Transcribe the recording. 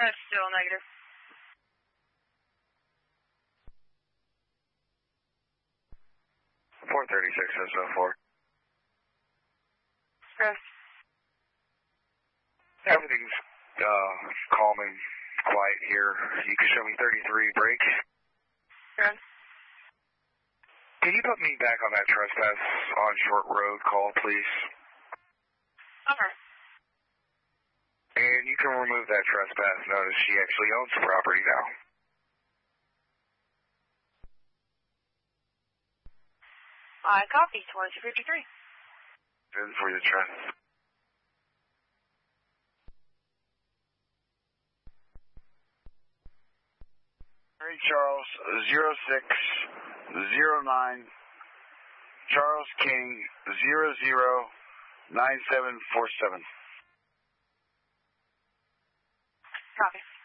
Still negative. Four 36 Yes. Everything's calm and quiet here. You can show me 33 break. Yes. Can you put me back on that trespass on Short Road call, please? Okay. And you can remove that trespass notice. She actually owns the property now. I copy 2253. Good for your trust. Charles 0609 Charles King 009747. Copy.